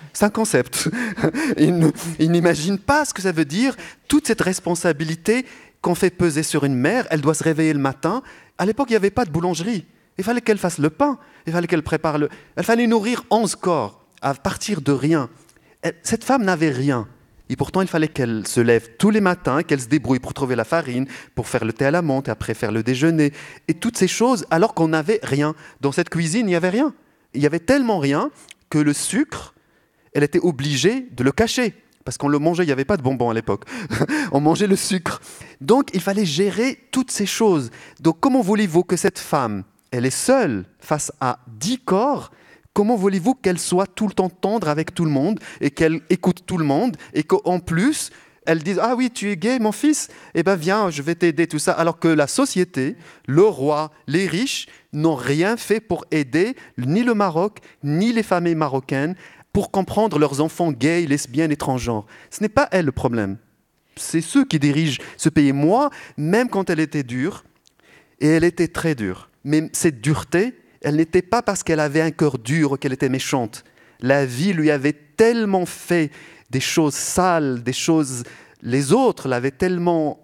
Ils n'imaginent pas ce que ça veut dire. Toute cette responsabilité qu'on fait peser sur une mère, elle doit se réveiller le matin. À l'époque, il n'y avait pas de boulangerie. Il fallait qu'elle fasse le pain. Il fallait qu'elle prépare le. Il fallait nourrir 11 corps à partir de rien. Cette femme n'avait rien. Et pourtant, il fallait qu'elle se lève tous les matins, qu'elle se débrouille pour trouver la farine, pour faire le thé à la menthe, et après faire le déjeuner. Et toutes ces choses, alors qu'on n'avait rien. Dans cette cuisine, il n'y avait rien. Il y avait tellement rien que le sucre, elle était obligée de le cacher. Parce qu'on le mangeait, il n'y avait pas de bonbons à l'époque. On mangeait le sucre. Donc, il fallait gérer toutes ces choses. Donc, comment voulez-vous que cette femme, elle est seule face à 10 corps? Comment voulez-vous qu'elle soit tout le temps tendre avec tout le monde et qu'elle écoute tout le monde et qu'en plus, elle dise « Ah oui, tu es gay, mon fils? Eh bien, viens, je vais t'aider, tout ça. » Alors que la société, le roi, les riches n'ont rien fait pour aider ni le Maroc, ni les familles marocaines pour comprendre leurs enfants gays, lesbiennes et transgenres. Ce n'est pas elle le problème. C'est ceux qui dirigent ce pays. Moi, même quand elle était dure, et elle était très dure, mais cette dureté, elle n'était pas parce qu'elle avait un cœur dur ou qu'elle était méchante. La vie lui avait tellement fait des choses sales, des choses... Les autres l'avaient tellement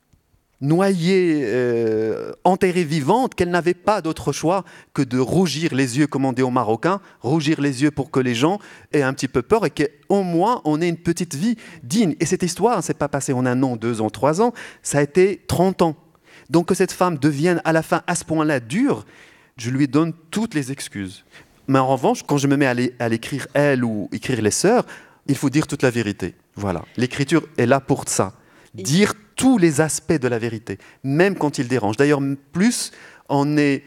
noyée, enterrée vivante, qu'elle n'avait pas d'autre choix que de rougir les yeux, comme on dit aux Marocains, rougir les yeux pour que les gens aient un petit peu peur et qu'au moins on ait une petite vie digne. Et cette histoire ne s'est pas passée en 1 an, 2 ans, 3 ans, ça a été 30 ans. Donc que cette femme devienne à la fin à ce point-là dure, je lui donne toutes les excuses. Mais en revanche, quand je me mets à l'écrire elle ou écrire les sœurs, il faut dire toute la vérité. Voilà. L'écriture est là pour ça. Dire tous les aspects de la vérité, même quand il dérange. D'ailleurs, plus on est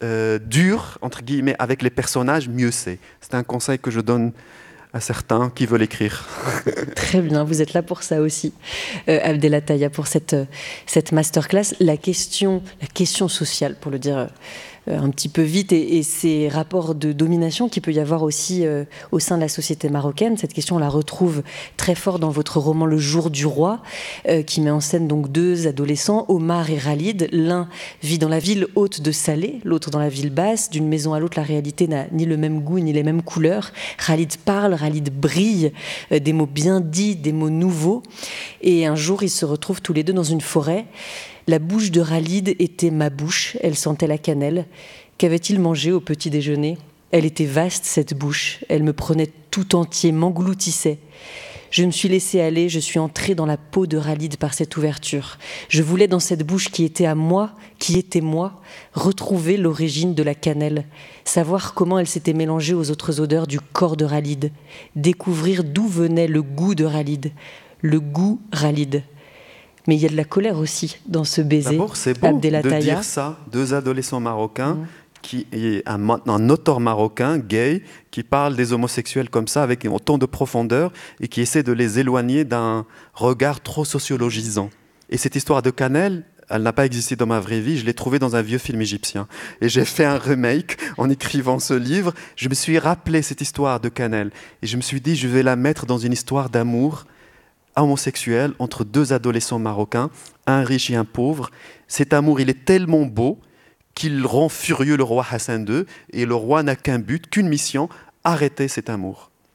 dur, entre guillemets, avec les personnages, mieux c'est. C'est un conseil que je donne à certains qui veulent écrire. Très bien, vous êtes là pour ça aussi, Abdelataya, pour cette masterclass. La question sociale, pour le dire un petit peu vite, et ces rapports de domination qu'il peut y avoir aussi au sein de la société marocaine. Cette question, on la retrouve très fort dans votre roman Le Jour du Roi, qui met en scène donc 2 adolescents, Omar et Khalid. L'un vit dans la ville haute de Salé, l'autre dans la ville basse. D'une maison à l'autre, la réalité n'a ni le même goût ni les mêmes couleurs. Khalid parle, Khalid brille, des mots bien dits, des mots nouveaux. Et un jour, ils se retrouvent tous les deux dans une forêt. La bouche de Khalid était ma bouche, elle sentait la cannelle. Qu'avait-il mangé au petit déjeuner? Elle était vaste, cette bouche, elle me prenait tout entier, m'engloutissait. Je me suis laissée aller, je suis entrée dans la peau de Khalid par cette ouverture. Je voulais dans cette bouche qui était à moi, qui était moi, retrouver l'origine de la cannelle, savoir comment elle s'était mélangée aux autres odeurs du corps de Khalid, découvrir d'où venait le goût de Khalid, le goût Khalid. Mais il y a de la colère aussi dans ce baiser. D'abord, c'est beau de dire ça. 2 adolescents marocains, qui est un auteur marocain, gay, qui parle des homosexuels comme ça, avec autant de profondeur, et qui essaie de les éloigner d'un regard trop sociologisant. Et cette histoire de cannelle, elle n'a pas existé dans ma vraie vie, je l'ai trouvée dans un vieux film égyptien. Et j'ai fait un remake en écrivant ce livre. Je me suis rappelé cette histoire de cannelle. Et je me suis dit, je vais la mettre dans une histoire d'amour homosexuel entre 2 adolescents marocains, un riche et un pauvre. Cet amour, il est tellement beau qu'il rend furieux le roi Hassan II, et le roi n'a qu'un but, qu'une mission, arrêter cet amour.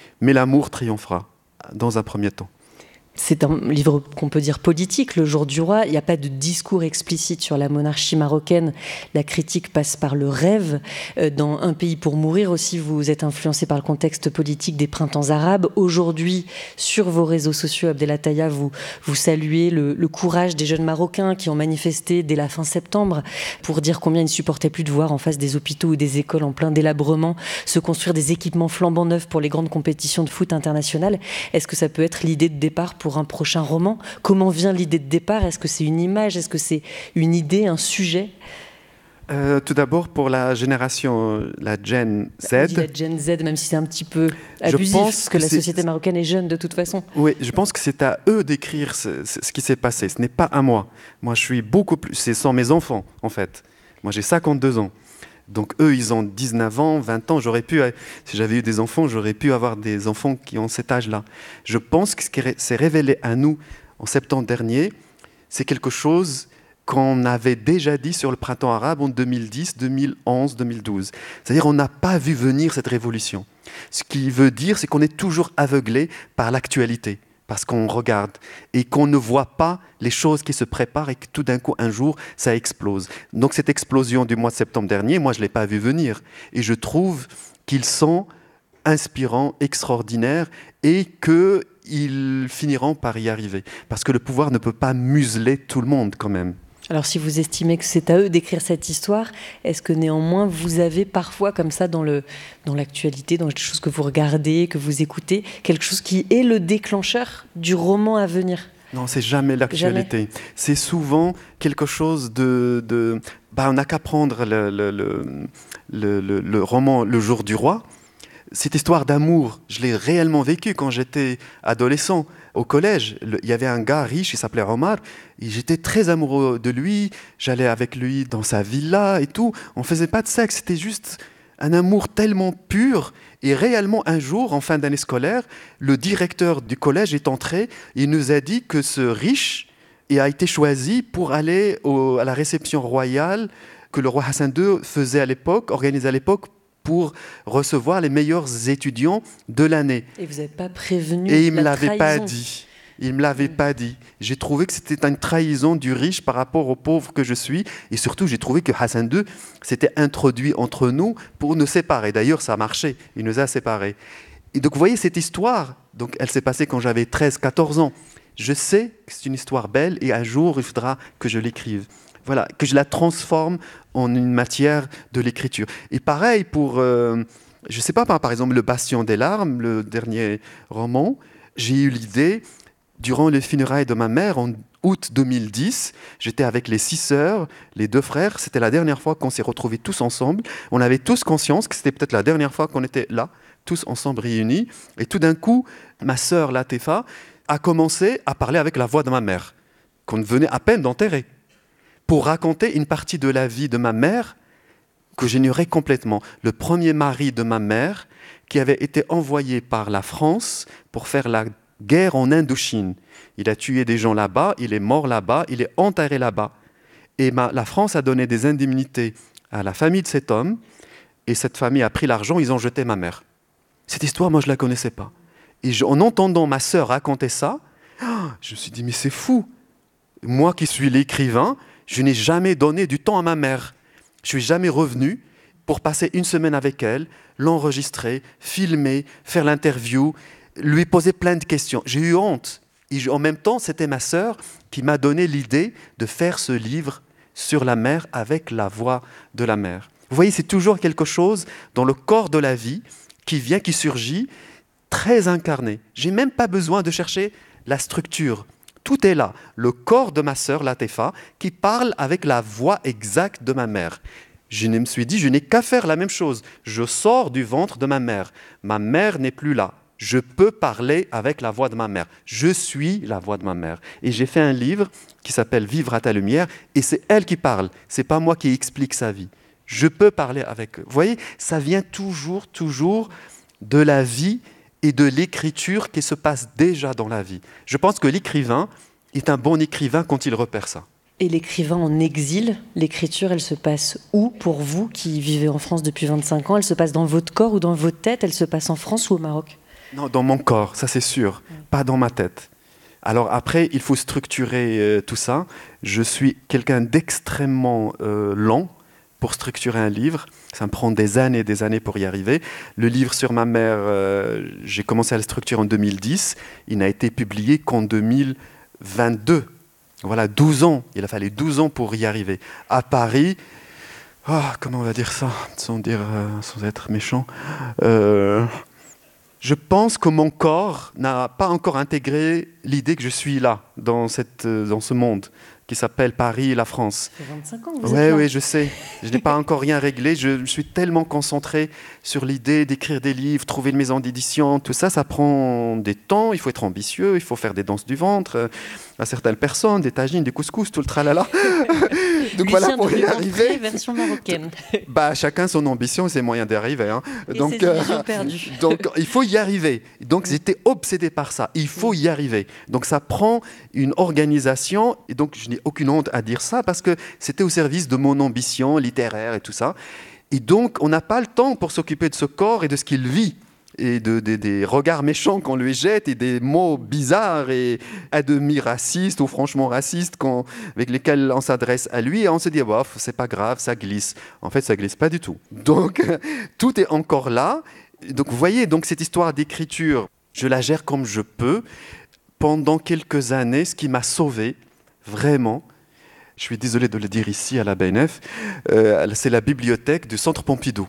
Mais l'amour triomphera dans un premier temps. C'est un livre qu'on peut dire politique, Le Jour du Roi. Il n'y a pas de discours explicite sur la monarchie marocaine. La critique passe par le rêve. Dans Un pays pour mourir aussi, vous êtes influencé par le contexte politique des printemps arabes. Aujourd'hui, sur vos réseaux sociaux, Abdelataya, vous saluez le courage des jeunes Marocains qui ont manifesté dès la fin septembre pour dire combien ils ne supportaient plus de voir en face des hôpitaux ou des écoles en plein délabrement se construire des équipements flambant neufs pour les grandes compétitions de foot internationales. Est-ce que ça peut être l'idée de départ pour un prochain roman? Comment vient l'idée de départ? Est-ce que c'est une image? Est-ce que c'est une idée, un sujet? Tout d'abord, pour la génération, la Gen Z. On dit la Gen Z, même si c'est un petit peu abusif, parce que la société marocaine est jeune de toute façon. Oui, je pense que c'est à eux d'écrire ce qui s'est passé. Ce n'est pas à moi. Moi, je suis beaucoup plus... Ce sont mes enfants, en fait. Moi, j'ai 52 ans. Donc eux, ils ont 19 ans, 20 ans. Si j'avais eu des enfants, j'aurais pu avoir des enfants qui ont cet âge-là. Je pense que ce qui s'est révélé à nous en septembre dernier, c'est quelque chose qu'on avait déjà dit sur le printemps arabe en 2010, 2011, 2012. C'est-à-dire on n'a pas vu venir cette révolution. Ce qui veut dire, c'est qu'on est toujours aveuglé par l'actualité, parce qu'on regarde et qu'on ne voit pas les choses qui se préparent et que tout d'un coup, un jour, ça explose. Donc cette explosion du mois de septembre dernier, moi, je ne l'ai pas vu venir. Et je trouve qu'ils sont inspirants, extraordinaires et qu'ils finiront par y arriver. Parce que le pouvoir ne peut pas museler tout le monde quand même. Alors si vous estimez que c'est à eux d'écrire cette histoire, est-ce que néanmoins vous avez parfois comme ça dans l'actualité, dans les choses que vous regardez, que vous écoutez, quelque chose qui est le déclencheur du roman à venir? Non, c'est jamais l'actualité. C'est souvent quelque chose de on n'a qu'à prendre le roman Le Jour du Roi. Cette histoire d'amour, je l'ai réellement vécue quand j'étais adolescent. Au collège, il y avait un gars riche, il s'appelait Omar, et j'étais très amoureux de lui, j'allais avec lui dans sa villa et tout. On ne faisait pas de sexe, c'était juste un amour tellement pur. Et réellement, un jour, en fin d'année scolaire, le directeur du collège est entré, il nous a dit que ce riche a été choisi pour aller à la réception royale que le roi Hassan II faisait à l'époque, organisait à l'époque, pour recevoir les meilleurs étudiants de l'année. Et vous n'avez pas prévenu Et il ne me la l'avait trahison. pas dit. Il ne me l'avait pas dit. J'ai trouvé que c'était une trahison du riche par rapport au pauvre que je suis. Et surtout, j'ai trouvé que Hassan II s'était introduit entre nous pour nous séparer. D'ailleurs, ça a marché. Il nous a séparés. Et donc, vous voyez, cette histoire, donc, elle s'est passée quand j'avais 13-14 ans. Je sais que c'est une histoire belle et un jour, il faudra que je l'écrive. Voilà, que je la transforme en une matière de l'écriture. Et pareil pour, je ne sais pas, par exemple, Le Bastion des larmes, le dernier roman, j'ai eu l'idée, durant les funérailles de ma mère, en août 2010, j'étais avec les 6 sœurs, les 2 frères, c'était la dernière fois qu'on s'est retrouvés tous ensemble. On avait tous conscience que c'était peut-être la dernière fois qu'on était là, tous ensemble réunis. Et tout d'un coup, ma sœur Latefa a commencé à parler avec la voix de ma mère, qu'on venait à peine d'enterrer, pour raconter une partie de la vie de ma mère que j'ignorais complètement. Le premier mari de ma mère, qui avait été envoyé par la France pour faire la guerre en Indochine. Il a tué des gens là-bas, il est mort là-bas, il est enterré là-bas. Et la France a donné des indemnités à la famille de cet homme, et cette famille a pris l'argent, ils ont jeté ma mère. Cette histoire, moi, je ne la connaissais pas. Et en entendant ma sœur raconter ça, je me suis dit, mais c'est fou. Moi qui suis l'écrivain, je n'ai jamais donné du temps à ma mère. Je ne suis jamais revenu pour passer une semaine avec elle, l'enregistrer, filmer, faire l'interview, lui poser plein de questions. J'ai eu honte. Et en même temps, c'était ma sœur qui m'a donné l'idée de faire ce livre sur la mère avec la voix de la mère. Vous voyez, c'est toujours quelque chose dans le corps de la vie qui surgit, très incarné. Je n'ai même pas besoin de chercher la structure. Tout est là. Le corps de ma sœur, Latefa, qui parle avec la voix exacte de ma mère. Je me suis dit, je n'ai qu'à faire la même chose. Je sors du ventre de ma mère. Ma mère n'est plus là. Je peux parler avec la voix de ma mère. Je suis la voix de ma mère. Et j'ai fait un livre qui s'appelle « Vivre à ta lumière » et c'est elle qui parle. Ce n'est pas moi qui explique sa vie. Je peux parler avec eux. Vous voyez, ça vient toujours de la vie et de l'écriture qui se passe déjà dans la vie. Je pense que l'écrivain est un bon écrivain quand il repère ça. Et l'écrivain en exil, l'écriture, elle se passe où pour vous qui vivez en France depuis 25 ans? Elle se passe dans votre corps ou dans votre tête? Elle se passe en France ou au Maroc? Non, dans mon corps, ça c'est sûr, pas dans ma tête. Alors après, il faut structurer tout ça. Je suis quelqu'un d'extrêmement lent pour structurer un livre. Ça me prend des années pour y arriver. Le livre sur ma mère, j'ai commencé à le structurer en 2010. Il n'a été publié qu'en 2022. Voilà, 12 ans. Il a fallu 12 ans pour y arriver. À Paris, comment on va dire ça, sans être méchant, je pense que mon corps n'a pas encore intégré l'idée que je suis là, dans ce monde qui s'appelle Paris et la France. Ça fait 25 ans que vous êtes là. Oui, je sais. Je n'ai pas encore rien réglé. Je suis tellement concentré sur l'idée d'écrire des livres, trouver une maison d'édition. Tout ça, ça prend des temps. Il faut être ambitieux. Il faut faire des danses du ventre à certaines personnes, des tagines, des couscous, tout le tralala. Donc voilà, pour y arriver. Version marocaine. Chacun son ambition et ses moyens d'y arriver. Hein. Et ses illusions perdues. Donc il faut y arriver. Donc j'étais obsédé par ça. Il faut y arriver. Donc ça prend une organisation. Et donc je n'ai aucune honte à dire ça parce que c'était au service de mon ambition littéraire et tout ça. Et donc on n'a pas le temps pour s'occuper de ce corps et de ce qu'il vit. Et des regards méchants qu'on lui jette et des mots bizarres et à demi racistes ou franchement racistes avec lesquels on s'adresse à lui et on se dit bof, c'est pas grave, ça glisse. En fait, ça glisse pas du tout. Donc tout est encore là. Donc vous voyez, donc cette histoire d'écriture, je la gère comme je peux. Pendant quelques années, ce qui m'a sauvé, vraiment, je suis désolé de le dire ici à la BNF, c'est la bibliothèque du Centre Pompidou.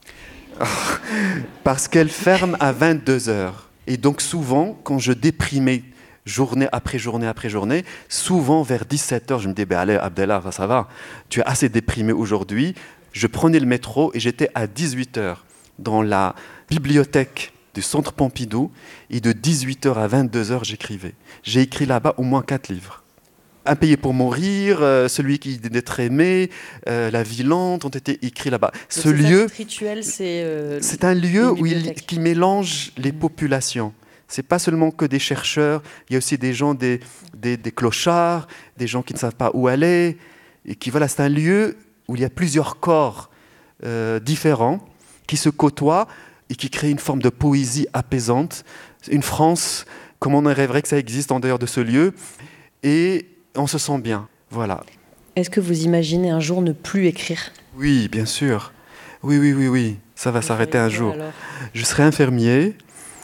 Parce qu'elle ferme à 22h. Et donc souvent, quand je déprimais journée après journée après journée, souvent vers 17h, je me disais, allez Abdellah, ça va, tu es assez déprimé aujourd'hui. Je prenais le métro et j'étais à 18h dans la bibliothèque du Centre Pompidou et de 18h à 22h, j'écrivais. J'ai écrit là-bas au moins 4 livres. Impayé pour mourir, celui qui d'être aimé, La vie lente ont été écrits là-bas. Ce lieu, rituel, c'est un lieu qui mélange les populations. C'est pas seulement que des chercheurs, il y a aussi des gens, des clochards, des gens qui ne savent pas où aller. Et c'est un lieu où il y a plusieurs corps différents qui se côtoient et qui créent une forme de poésie apaisante. Une France, comme on rêverait que ça existe en dehors de ce lieu. Et on se sent bien, voilà. Est-ce que vous imaginez un jour ne plus écrire ? Oui, bien sûr. Oui. Ça va s'arrêter un jour. Je serai infirmier.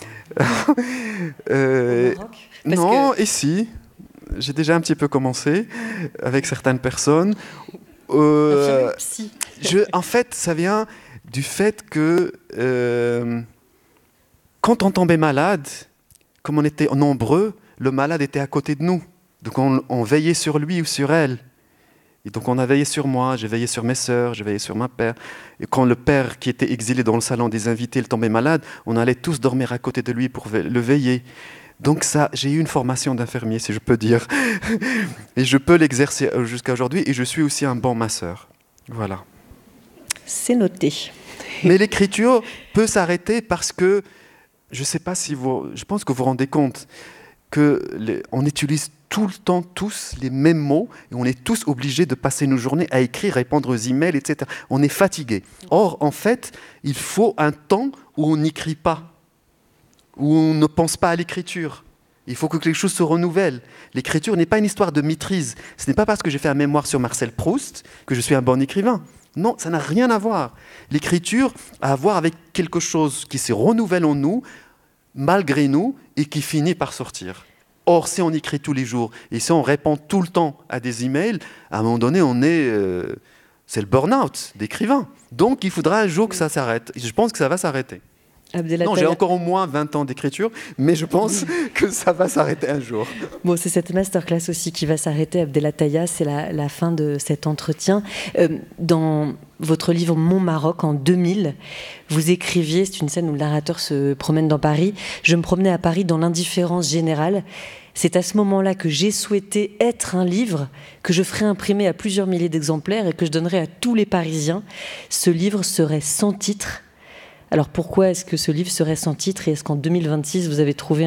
Au Maroc ? Non, ici. J'ai déjà un petit peu commencé avec certaines personnes. Psy. En fait, ça vient du fait que quand on tombait malade, comme on était nombreux, le malade était à côté de nous. Donc on veillait sur lui ou sur elle. Et donc on a veillé sur moi, j'ai veillé sur mes sœurs, j'ai veillé sur ma père. Et quand le père qui était exilé dans le salon des invités il tombait malade, on allait tous dormir à côté de lui pour le veiller. Donc ça, j'ai eu une formation d'infirmier, si je peux dire. Et je peux l'exercer jusqu'à aujourd'hui. Et je suis aussi un bon masseur. Voilà. C'est noté. Mais l'écriture peut s'arrêter parce que, je ne sais pas si je pense que vous vous rendez compte qu'on utilise tout le temps tous les mêmes mots et on est tous obligés de passer nos journées à écrire, répondre aux emails, etc. On est fatigué. Or, en fait, il faut un temps où on n'écrit pas, où on ne pense pas à l'écriture. Il faut que quelque chose se renouvelle. L'écriture n'est pas une histoire de maîtrise. Ce n'est pas parce que j'ai fait un mémoire sur Marcel Proust que je suis un bon écrivain. Non, ça n'a rien à voir. L'écriture a à voir avec quelque chose qui se renouvelle en nous, malgré nous, et qui finit par sortir. Or, si on écrit tous les jours, et si on répond tout le temps à des emails, à un moment donné, c'est le burn-out d'écrivain. Donc, il faudra un jour que ça s'arrête. Je pense que ça va s'arrêter. Non, j'ai encore au moins 20 ans d'écriture, mais je pense que ça va s'arrêter un jour. Bon, c'est cette masterclass aussi qui va s'arrêter, Abdelataya, c'est la fin de cet entretien. Dans votre livre Mon Maroc, en 2000, vous écriviez, c'est une scène où le narrateur se promène dans Paris, « Je me promenais à Paris dans l'indifférence générale. C'est à ce moment-là que j'ai souhaité être un livre que je ferai imprimer à plusieurs milliers d'exemplaires et que je donnerai à tous les Parisiens. Ce livre serait sans titre. » Alors pourquoi est-ce que ce livre serait sans titre et est-ce qu'en 2026 vous avez trouvé un titre ?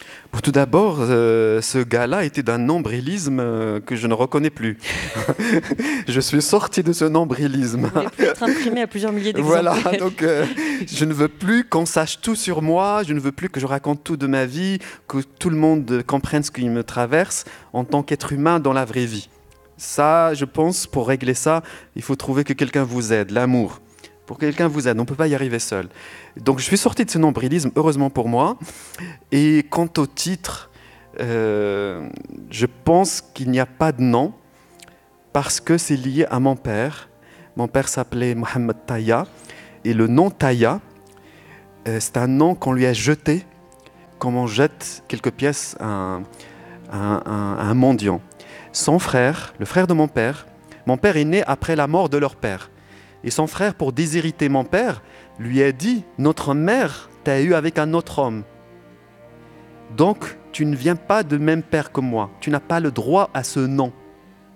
Bon, tout d'abord, ce gars-là était d'un nombrilisme que je ne reconnais plus. Je suis sorti de ce nombrilisme. Il est peut-être imprimé à plusieurs milliers d'exemplaires. Voilà, donc je ne veux plus qu'on sache tout sur moi, je ne veux plus que je raconte tout de ma vie, que tout le monde comprenne ce qui me traverse en tant qu'être humain dans la vraie vie. Ça, je pense, pour régler ça, il faut trouver que quelqu'un vous aide, l'amour. Pour que quelqu'un vous aide, on ne peut pas y arriver seul. Donc je suis sorti de ce nombrilisme, heureusement pour moi. Et quant au titre, je pense qu'il n'y a pas de nom, parce que c'est lié à mon père. Mon père s'appelait Mohamed Taya, et le nom Taya, c'est un nom qu'on lui a jeté, comme on jette quelques pièces à un mendiant. Son frère, le frère de mon père est né après la mort de leur père. Et son frère, pour déshériter mon père, lui a dit « Notre mère t'a eu avec un autre homme. Donc, tu ne viens pas de même père que moi. Tu n'as pas le droit à ce nom, Taya. »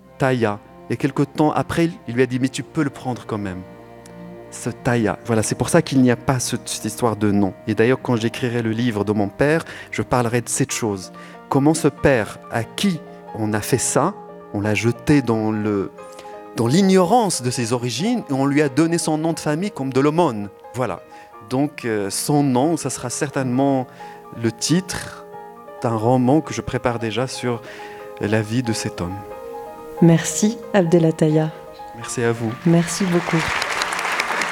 Et quelque temps après, il lui a dit « Mais tu peux le prendre quand même. » Ce Taya. Voilà, c'est pour ça qu'il n'y a pas cette histoire de nom. Et d'ailleurs, quand j'écrirai le livre de mon père, je parlerai de cette chose. Comment ce père à qui on a fait ça, on l'a jeté dans l'ignorance de ses origines, et on lui a donné son nom de famille comme de l'aumône. Voilà. Donc son nom, ça sera certainement le titre d'un roman que je prépare déjà sur la vie de cet homme. Merci Abdelataya. Merci à vous. Merci beaucoup.